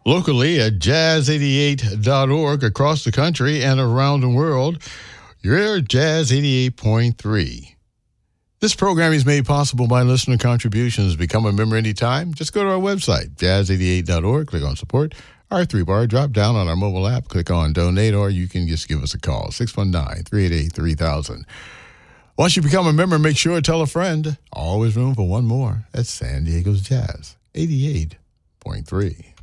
Locally at jazz88.org across the country and around the world, you're at Jazz 88.3. This program is made possible by listener contributions. Become a member anytime. Just go to our website, jazz88.org, click on support. Our 3-bar, drop down on our mobile app, click on donate, or you can just give us a call, 619-388-3000. Once you become a member, make sure to tell a friend. Always room for one more. That's San Diego's Jazz 88.3.